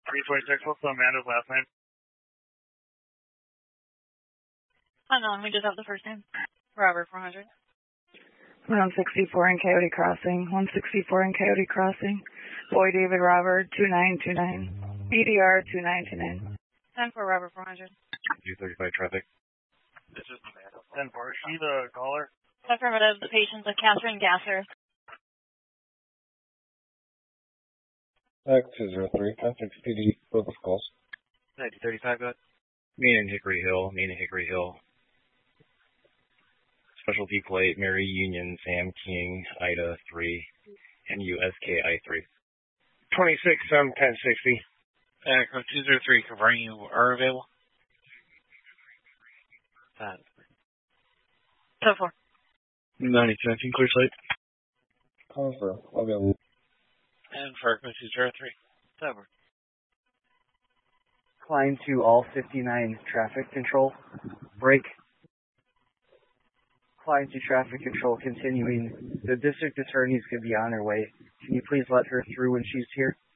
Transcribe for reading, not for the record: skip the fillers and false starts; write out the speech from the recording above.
326, what's Amanda's last name? Hang on, we just have the first name. Robert 400. 164 in Coyote Crossing. 164 in Coyote Crossing. Boy David Robert 2929. BDR 2929. 10 for Robert 400. 235 traffic. This is Amanda. 10 4. Is she the caller? Affirmative. The patient's a Catherine Gasser. X203. Contact PD. Both calls. 9035, go ahead. Main and Hickory Hill. Specialty plate, Mary Union, Sam King, Ida 3, and USKI 3. 26 on 1060. Echo 203, confirming you are available. 10 4. 9017, clear sight. Confirm. Available. And for Echo 203. Over. Climb to all 59 traffic control. Break. Climb to traffic control, continuing. The district attorney's going to be on her way. Can you please let her through when she's here?